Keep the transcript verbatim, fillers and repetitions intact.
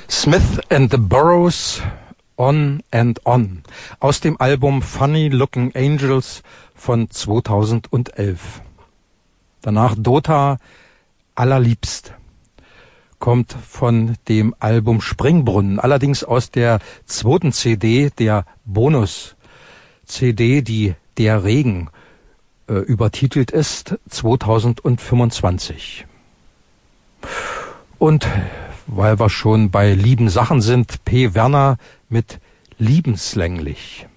Smith and the Burrows, On and On, aus dem Album Funny Looking Angels von zweitausendelf. Danach Dota, Allerliebst, kommt von dem Album Springbrunnen, allerdings aus der zweiten C D, der Bonus-C D, die Der Regen äh, übertitelt ist, zweitausendfünfundzwanzig. Und weil wir schon bei lieben Sachen sind, P. Werner mit Liebenslänglich.